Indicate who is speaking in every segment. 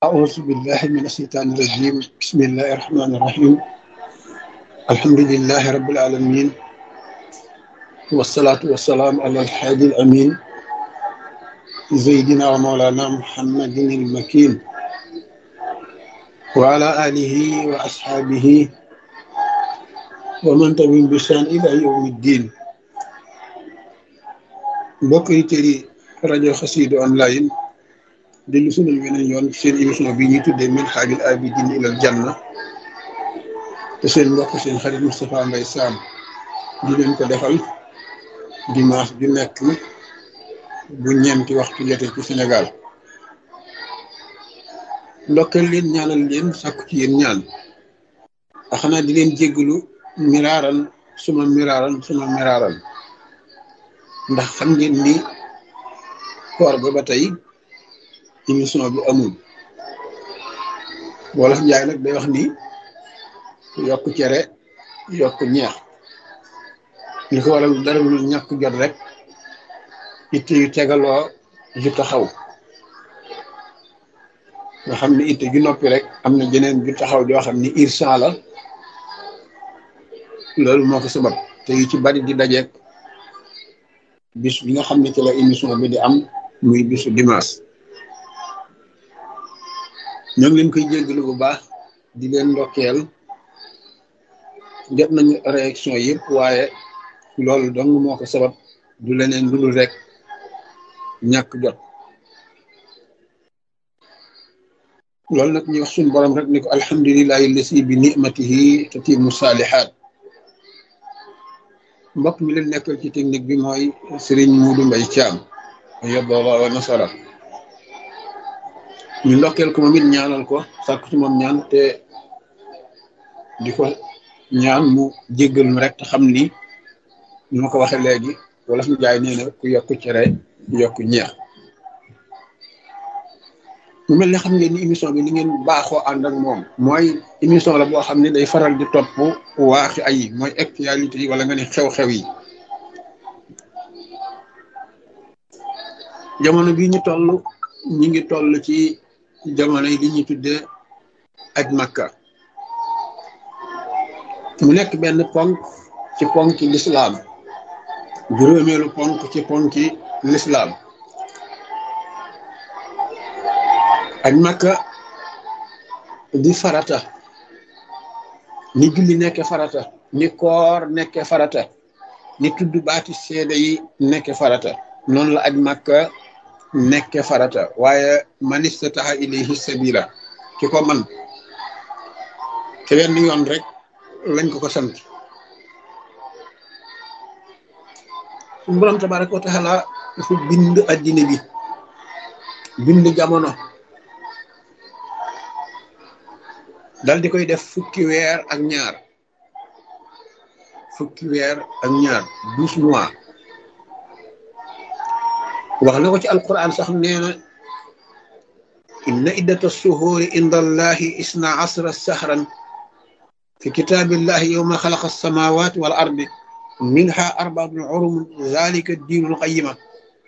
Speaker 1: أعوذ بالله من الشيطان الرجيم بسم الله الرحمن الرحيم الحمد لله رب العالمين والصلاة والسلام على الحادي الأمين سيدنا ومولانا محمد المكين وعلى آله وأصحابه ومن تبعهم بإحسان إلى يوم الدين mbokk yi tëri rajo Xassida online dellu sunu beneen yoon seen émission bi ñuy tuddee Minhajul Abidin ilal Janna te seen mbokk seen xarit Moustapha Mbaye Sam di leen ko defal dimanche ju nekk bu ñeenti waxtu jotee ci Sénégal ndokkeel leen ñaanal leen sàkku ci yéen ñaan a xanaa di leen jéggalu miraaran ndax xam ngeen ni koor ga ba tey émission bi amul wolof njaay nag day wax ni yokk cere yokk ñeex li ko waral dara lu ñàkk jot rek itte yu tegaloo ju taxaw nga xam ni itte ju noppi rek am na jeneen ju taxaw joo xam ni irsan la loolu moo ko sabab te yu ci bari di dajeek bis bi nga xam ne ci la émission bi di am muy bisu dimanche ñoo ngi leen koy jéggalu bu baax di leen ndokkeel jot nañu réaction yëpp waaye loolu dong moo ko sabab du leneen lu dul rek ñàkk jot loolu nag ñu wax suñu borom rek ni ko alhamdulillahi lasi bi nimatihi tatimu saalihaat mbokk mi leen nekkal ci technique bi mooy Serigne Modou Mbaye Thiam yobooba wa nasara ñu ndokkeel ko moom it ñaanal ko sàkku ci moom ñaan te di ko ñaan mu jéggal mu rek te xam ni ñu ma ko waxee léegi wala fi jaay nee na ku yokk cere yokk ñeex mu mel ne xam ngeen ni émission bi li ngeen baaxoo ànd ak moom mooy émission la boo xam ne day faral di topp waaxi ay mooy actualité yi wala nga ne xew-xew yi jamono bi ñu toll ñi ngi toll ci jamono yi li ñuy tuddee aj Makka mu nekk benn ponk ci ponki lislaam juróomeelu ponk ci ponki lislaam aj Makka di farata ni julli nekke farata ni koor nekke farata ni tudd baati seede yi nekke farata noonu la aj Makka nekke farata waaye man istataha ilayhi sabila ki ko man te wenn yoon rek lañ ko sant suñu borom tabaraka wa taala dafa bind addina bi bind jamono dal di koy def fukki weer ak ñaar 12 mois wax na ko ci alquran sax nee na inna iddata suhuri inda allahi 12 shahran fi kitabillahi yawma xalaqa alsamawati wal ardi minha arbaatun hurum zalika diinul qayyima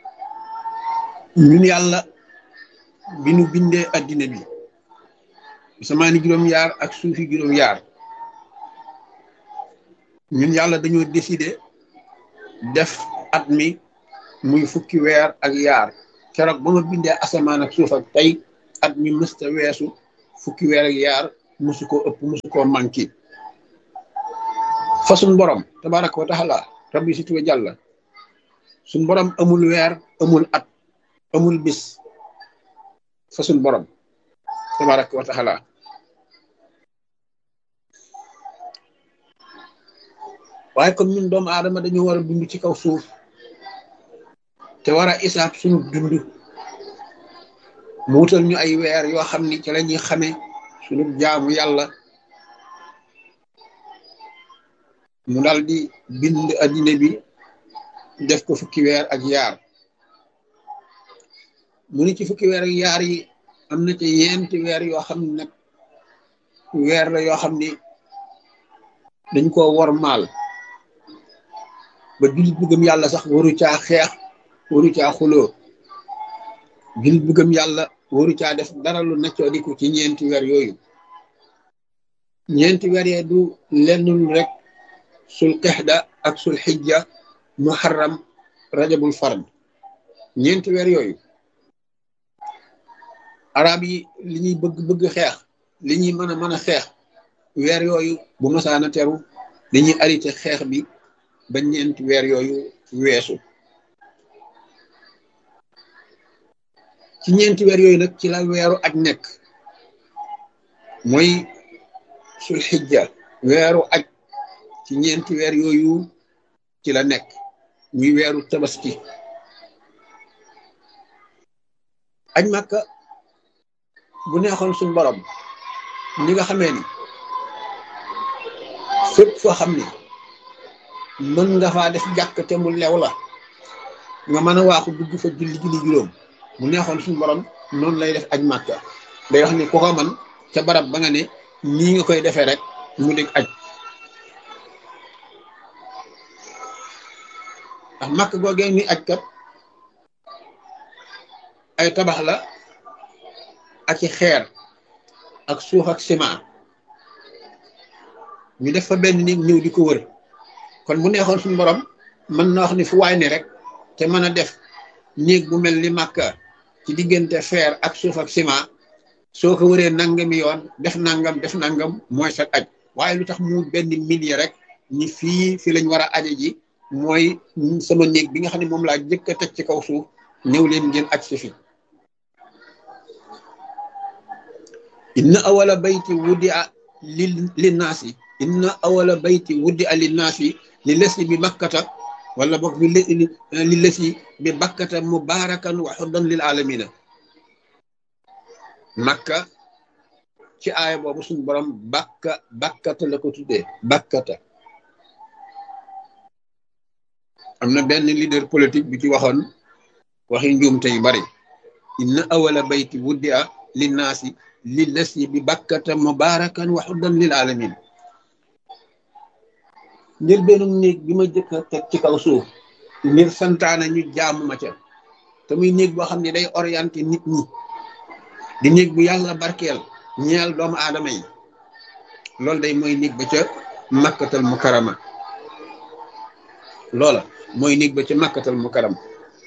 Speaker 1: ñun yàlla bi nu bindee addina bi samaani juróom-yaar ak suufi juróom-yaar ñun yàlla dañoo décider def at mi muy fukki weer ak yaar keroog ba ma bindee asamaan ak suuf ak tey at mi mësta weesu fukki weer ak yaar musu koo ëpp musu koo manqué fa suñ borom tabaraka wa taala rabbi si tuwa jàlla suñ borom amul weer amul at amul bis fa suñ borom tabaraka wa taala waaye comme ñun doomu aadama dañu war a dund ci kaw suuf te war a isaab suñu dund mu wutal ñu ay weer yoo xam ni ci la ñuy xamee suñu jaamu yàlla mu dal di bind addina bi def ko fukki weer ak yaar mu ni ci fukki weer ak yaar yi am na ci yenti weer yoo xam ne nag weer la yoo xam ni dañ koo wor maal ba jullit bu gëm yàlla sax waru caa xeex waru caa xuloo jullit bu gëm yàlla waru caa def dara lu naccoo diku ci ñeenti weer yooyu. ñeenti weer yee du lenn lu rek sul qixda ak sul xijja muharram rajabul fard. ñeenti weer yooyu arab yi li ñuy bëgg xeex, li ñuy mën a xeex, weer yooyu bu masaana teru dañuy arrêté xeex bi ba ñeenti weer yooyu weesu. ci ñeenti weer yooyu nag ci la weeru aj nekk, mooy sul xijja. weeru aj ci ñeenti weer yooyu ci la nekk, muy weeru tabaski. aj Makka bu neexoon suñ borom ñi nga xamee ni fépp foo xam ni mën nga faa def jàkk te mu lew la, nga mën a waaxu dugg fa julli juróom, bu neexoon suñ borom noonu lay def aj Makka. day wax ni ku ko man ca barab ba nga ne nii nga koy defee rek mu dégg aj. ndax Makka googee ni aj kat ay tabax la ak i xeer ak suuf ak ciment, ñu def fa benn néeg ñëw di ko wër. kon bu neexoon suñu borom mën na wax ni fu waay ne rek te mën a def néeg bu mel ni Makka ci diggante xeer ak suuf ak ciment, soo ko wëree nangami yoon def nangam mooy sa aj. waaye lu tax mu benn millier rek ni fi lañ war a aje ji, mooy sama néeg bi nga xam ne moom laa jëkk a teg ci kaw suuf, ñëw leen ngeen aj si fi. inna awala bayti wudia linnaasi inna awala bayti wudia linnaasi li lesi bi bakkata, wala boog li lesi bi bakkata mubarakan wa xuddan lil alamina. Makka ci aaya boobu suñu borom bakkata la ko tuddee, bakkata. am na benn leader politique bi ci waxoon waxi njuumte yu bari. inna awala bayti wudia linnaasi li lesi bi bakkata mubarakan wa xuddan lil alamin. ngir benn néeg bi ma jëkk a teg ci kaw suuf ngir santaana ñu jaamu ma ca, te muy néeg boo xam ne day orienté nit ñi, di néeg bu yàlla barkeel ñeel doomu aadama yi. loolu day mooy néeg ba ca makkatal mukarama. loola mooy néeg ba ca makkatal mukarama.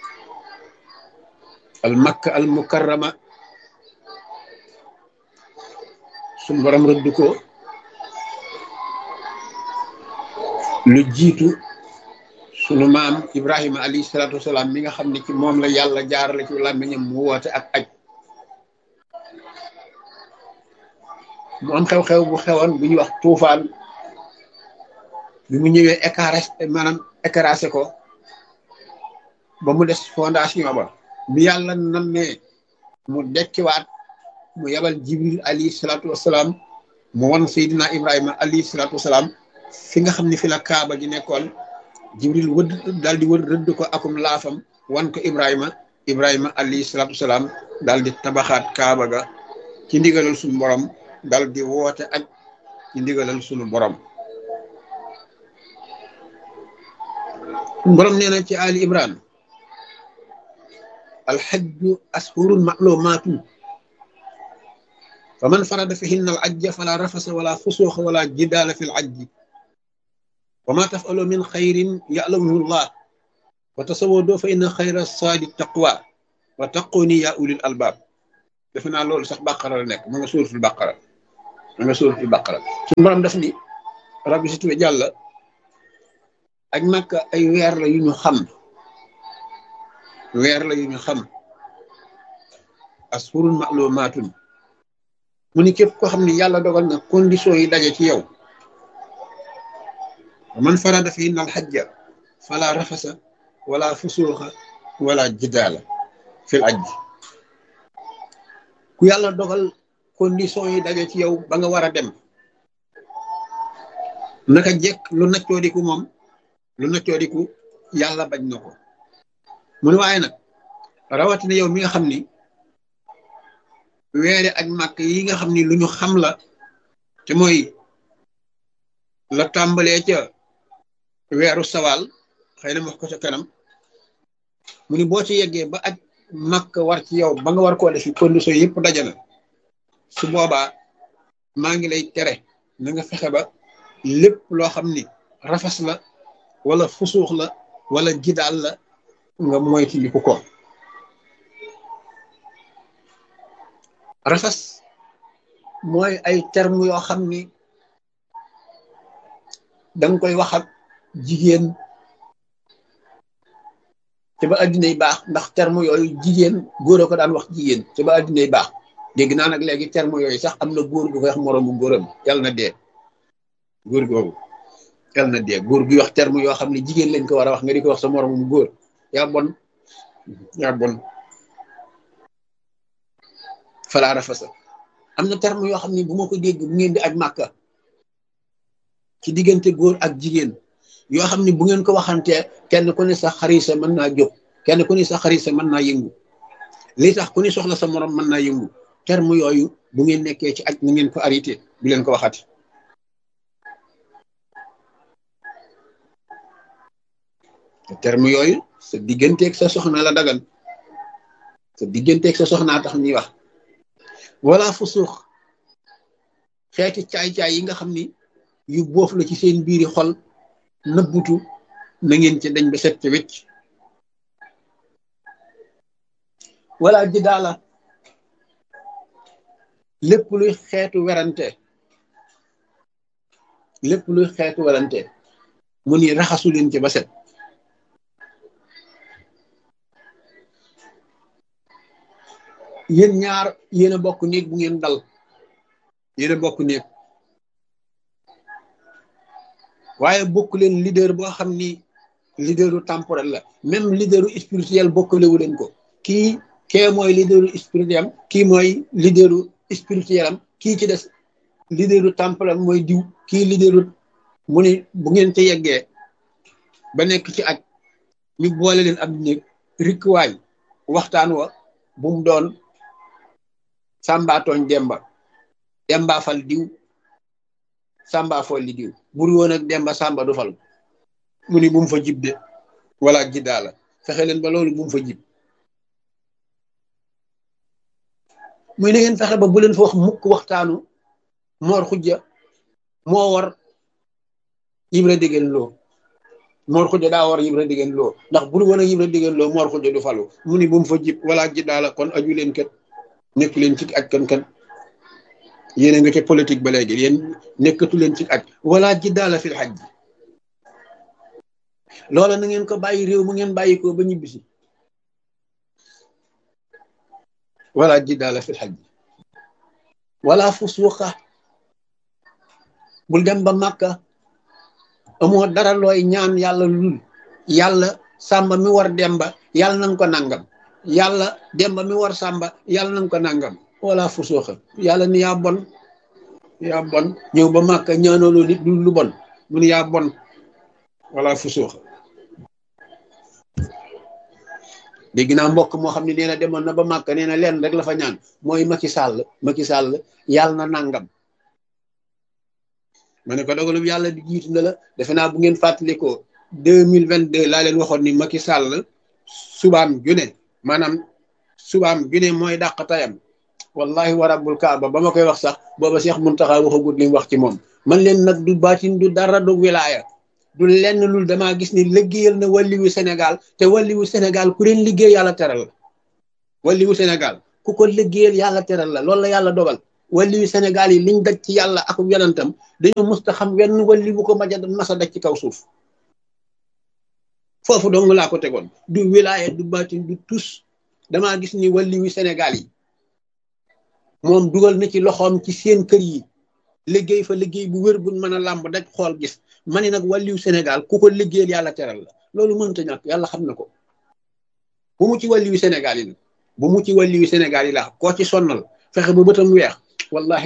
Speaker 1: al makka al mukarama suñu borom rëdd ko lu jiitu sunu maam Ibrahima alayhi salaatu wasalaam mi nga xam ne ci moom la yàlla jaarale ci làmmiñam mu woote ak aj. mu am xew-xew bu xewoon bu ñuy wax tuufaan, bi mu ñëwee écrasé ko ba mu des fondation ba. bi yàlla nammee mu dekkiwaat, mu yabal Jibril alayhi salaatu wasalaam mu wan Seydina Ibrahima alayhi salaatu wasalaam fi nga xam ne fi la kaaba gi nekkoon. Jibril daal di wër rëdd ko akum laafam wan ko Ibrahima alayhi salaatu wasalaam daal di tabaxaat kaaba ga ci ndigalal suñu borom, daal di woote ak ci ndigalal suñu borom. borom nee na ci Ali Imran, alxajju ashurun ma'lumaatun fa man farada fihinna al ajja fala rafasa wala fusuuxa wala jidaala fi l ajji wa ma tafalu min xayrin ya'lamuhu llah wa tasawwadu fa inna xayra saadi taqwa wa taquni ya ulil albab. defe naa loolu sax bàqara la nekk, ma nga suuratul bàqara, suñu borom def ni rabbi si tuwe jàlla ak Makka ay weer la yu ñu xam, ashurun ma'lumaatun. mu ni képp koo xam ne yàlla dogal na condition yi daje ci yow, man farada fihinna al-hajja fala rafasa wala fusuuxa wala jidaala fil ajji. ku yàlla dogal condition yi daje ci yow ba nga war a dem, naka jekk lu naccoodiku moom, lu naccoodiku yàlla bañ na ko. mu ne waaye nag rawatina yow mi nga xam ni weere ak màkk yi nga xam ni lu ñu xam la, te mooy la tàmbalee ca weeru sawaal, xëy na wax ko ca kanam. mu ni boo ci yeggee ba aj màkk war ci yow ba nga war koo def fi condition yëpp dajana su boobaa maa ngi lay tere na nga fexe ba lépp loo xam ni rafas la wala fusuux la wala jidaal la nga moyti li ko rafas mooy ay terme yoo xam ni danga koy wax ak jigéen te ba addinay baax ndax terme yooyu jigéen góor a ko daan wax jigéen te ba addinay baax dégg naa nag léegi terme yooyu sax am na góor gu koy wax moroomu góoram yàlla na dee góor googu yàlla na dee góor gi wax terme yoo xam ne jigéen lañ ko war a wax nga di ko wax sa moroomu góor yaa bon yaa bon falaa rafasa am na terme yoo xam ne bu ma ko dégg bu ngeen di aj màkka ci diggante góor ak jigéen yoo xam ne bu ngeen ko waxantee kenn ku ne sa xarisa mën naa jóg kenn ku ne sa xarisa mën naa yëngu li tax ku ne soxla sa morom mën naa yëngu terme yooyu bu ngeen nekkee ci aj na ngeen ko arrêté bu leen ko waxati terme yooyu sa digganteeg sa soxna la dagan sa digganteeg sa soxnaa tax ñuy wax wala fu suux xeeti caay-caay yi nga xam ni yu boof la ci seen biiri xol nëbbutu na ngeen ci dañ ba set ci wecc wala ji daala lépp luy xeetu werante mu ni raxasu leen ci ba set yéen ñaar yéen a bokk néeg bu ngeen dal yéen a bokk néeg waaye bokk leen leader boo xam ni leaderu temporel la même leaderu spirituel bokkalewu leen ko kee mooy leaderu spirituel am kii mooy leaderu spirituel am kii ci des leaderu temporel mooy diw kii leaderu mu ni bu ngeen ci yeggee ba nekk ci aj ñu boole leen ab néeg rikkuwaay waxtaan wa bu mu doon sàmba tooñ demba fal diw sàmba folli diw bur woon ak demba sàmba du fal mu ni bu mu fa jib de wala jiddaa la fexe leen ba loolu bu mu fa jib muy na ngeen fexe ba bu leen fa wax mukk waxtaanu moor xujja moo war Ibra Dégeen Lo moor xujja daa war Ibra Dégeen Lo ndax bur woon ak Ibra Dégeen Lo moor xujja du falu mu ni bu mu fa jib wala jiddaa la kon aju leen kat nekk leen ci aj kan yéen a nga ca politique ba léegi yéen nekkatu leen ci aj wala jiddaala fil hajj loola na ngeen ko bàyyi réew mu ngeen bàyyi ko ba ñibbisi wala jiddaala fil hajj wala fusuuqa bul dem ba màkka amoo dara looy ñaan yàlla lul yàlla sàmba mi war demba yàlla nanga ko nangam yàlla demba mi war sàmba yàlla nanga ko nangam wala fusuuqa yàlla ni yaa bon ñëw ba màkka ñaanaloo nit lu bon mu ni yaa bon wala fusuuqa dégg naa mbokk moo xam ne nee na demoon na ba màkka nee na leen rek la fa ñaan mooy Macky Sall yàlla na nangam ma ne ko dogalum yàlla di jiitu na la defe naa bu ngeen fàttalikoo 2022 laa leen waxoon ni Macky Sall subaam june mooy dàq tayam wallahi wa rabbul kaaba ba ma koy wax sax booba Cheikh Muntaxa waxagut li mu wax ci moom man leen nag du baatin du dara du wilaaya du lenn lul damaa gis ni liggéeyal na wàlliwu Sénégal te wàlliwu Sénégal ku leen liggéey yàlla teral la wàlliwu Sénégal ku ko liggéeyal yàlla teral la loolu la yàlla dogal wàlliwu Sénégal yi liñ daj ci yàlla ak yonentam dañoo musta xam wenn wàlliwu ko masa daj ci kaw suuf foofu dong laa ko tegoon du wilaaya du baatin du tus damaa gis ni wàlliwu Sénégal yi moom dugal na ci loxoom ci seen kër yi liggéey fa liggéey bu wér buñ mën a làmb daj xool gis ma ne nag wàlliwu Sénégal ku ko liggéeyal yàlla teral la loolu mënta ñàkk yàlla xam na ko bu mu ci wàlliwu Sénégal yi nag bu mu ci wàlliwu Sénégal yi la koo ci sonnal fexe ba bëtam weex wallahi